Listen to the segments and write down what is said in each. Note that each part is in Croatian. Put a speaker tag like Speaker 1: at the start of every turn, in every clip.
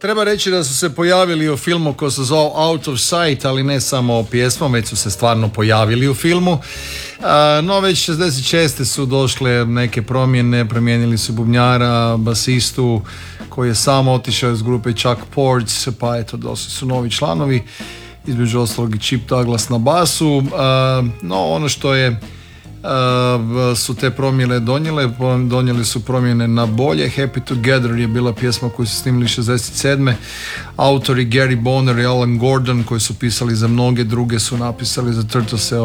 Speaker 1: Treba reći da su se pojavili u filmu koji se zove Out of Sight, ali ne samo pjesmom, već su se stvarno pojavili u filmu. No već 66. su došle neke promjene, promijenili su bubnjara, basistu koji je samo otišao iz grupe Chuck Ports, pa eto došli su novi članovi, između ostalog i Chip Douglas na basu. No ono što je su te promjene donijeli su promjene na bolje. Happy Together je bila pjesma koju su snimili 67. Autori Gary Bonner i Alan Gordon koji su pisali za mnoge druge su napisali za Turtlese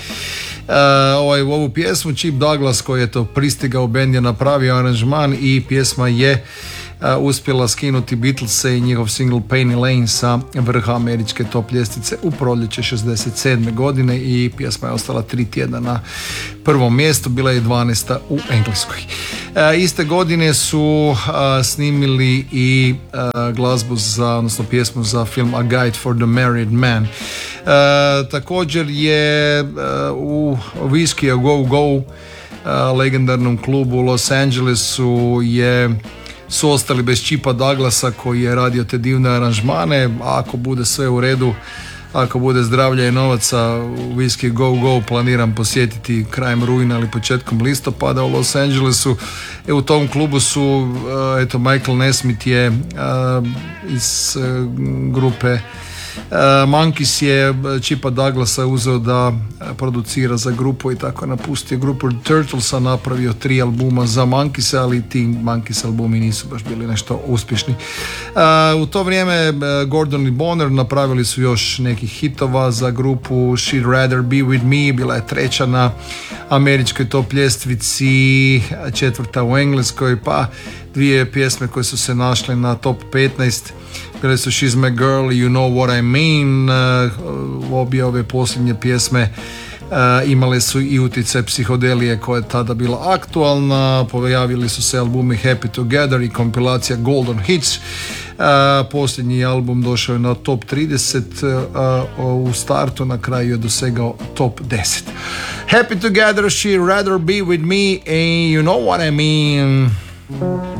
Speaker 1: ovu pjesmu. Chip Douglas koji je to pristigao u bend je napravio aranžman i pjesma je uspjela skinuti Beatlese i njihov single Penny Lane sa vrha američke top ljestvice u proljeće 67. godine i pjesma je ostala 3 tjedna na prvom mjestu, bila je 12. u Engleskoj. Iste godine su snimili i glazbu odnosno pjesmu za film A Guide for the Married Man. Također je u Whiskey A Go Go legendarnom klubu u Los Angelesu su ostali bez Chipa Douglasa koji je radio te divne aranžmane. A ako bude sve u redu, ako bude zdravlja i novaca, u Whiskey Go Go planiram posjetiti krajem rujna ili početkom listopada u Los Angelesu. U tom klubu su Michael Nesmith je iz grupe Monkees je Chipa Douglasa uzeo da producira za grupu i tako napustio grupu Turtlesa, napravio 3 albuma za Monkeese, ali ti Monkees albumi nisu baš bili nešto uspješni. U to vrijeme Gordon i Bonner napravili su još nekih hitova za grupu. She'd Rather Be With Me bila je 3. na američkoj top ljestvici, 4. u engleskoj, pa 2 pjesme koje su se našle na top 15 bile su She's My Girl i You Know What I Mean. Obje ove posljednje pjesme imale su i utjecaj psihodelije koja je tada bila aktualna. Pojavili su se albumi Happy Together i kompilacija Golden Hits. Posljednji album došao je na top 30 u startu, na kraju je dosegao top 10. Happy Together, She'd Rather Be With Me and You Know What I Mean.